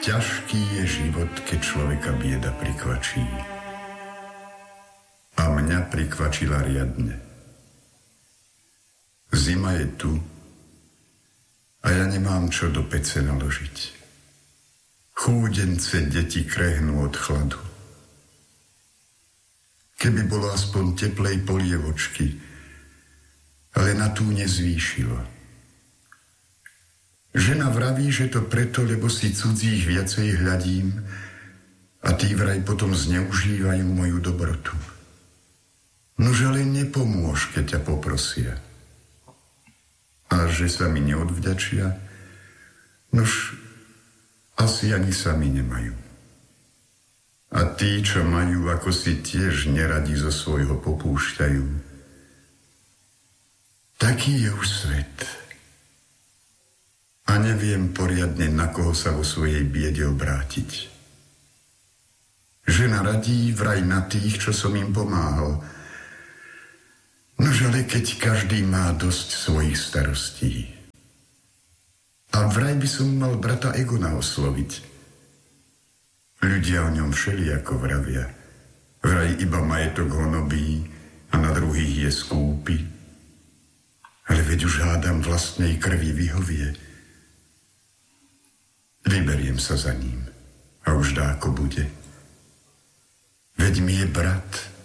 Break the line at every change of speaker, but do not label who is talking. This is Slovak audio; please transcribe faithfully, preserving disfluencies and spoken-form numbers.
Ťažký je život, keď človeka bieda prikvačí. A mňa prikvačila riadne. Zima je tu a ja nemám čo do pece naložiť. Chúdence deti krehnú od chladu. Keby bolo aspoň teplej polievočky, ale na tú nezvýšilo. Žena vraví, že to preto, lebo si cudzích viacej hľadím a tí vraj potom zneužívajú moju dobrotu. Nože ale nepomôž, keď ťa poprosia. A že sa mi neodvďačia, nož asi ani sami nemajú. A tí, čo majú, ako si tiež neradi zo svojho popúšťajú. Taký je už svet. A neviem poriadne, na koho sa vo svojej biede obrátiť. Žena radí vraj na tých, čo som im pomáhal. Nož ale keď každý má dosť svojich starostí. A vraj by som mal brata Egona osloviť. Ľudia o ňom všelijako vravia. Vraj iba majetok honobí a na druhých je skúpi. Ale veď už hádam vlastnej krvi vyhovie. Vyberiem sa za ním a už dáko bude. Veď mi je brat